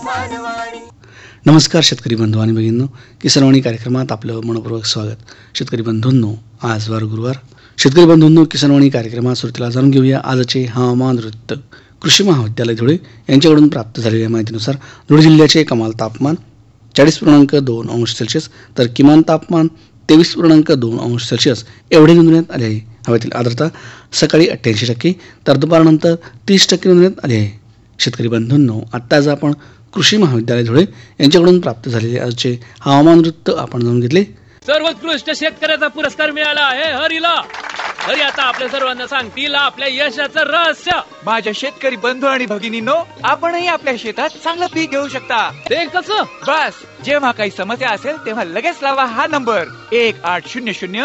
नमस्कार शेतकरी बंधू आणि भगिनींनो, किसानवाणी कार्यक्रमात आपलं मनपूर्वक स्वागत. शेतकरी बंधूंनो, आज वार गुरुवार. शेतकरी बंधूंनो, किसानवाणी कार्यक्रमात सुरुवातीला जाणून घेऊया आजचे हवामान वृत्त. कृषी महाविद्यालय धुळे यांच्याकडून प्राप्त झालेल्या माहितीनुसार धुळे जिल्ह्याचे कमाल तापमान 40.2 अंश सेल्सिअस तर किमान तापमान 23.2 अंश सेल्सिअस एवढे नोंदवण्यात आले आहे. हवेतील आर्द्रता सकाळी 88% तर दुपारनंतर 30% नोंदवण्यात आली आहे. शेतकरी बंधूंनो, आत्ता आज आपण कृषी महाविद्यालय धुळे यांच्याकडून प्राप्त झालेले आजचे हवामान वृत्त आपण जाणून घेतले. सर्वोत्कृष्ट शेतकऱ्याचा पुरस्कार मिळाला आहे हरीला. हरी आता आपल्या सर्वांना सांगतील आपल्या यशाचं रहस्य. माझ्या शेतकरी बंधू आणि भगिनींनो, आपणही आपल्या शेतात चांगलं पीक घेऊ शकता. ते कसं? बस जेव्हा काही समस्या असेल तेव्हा लगेच लावा हा नंबर 1800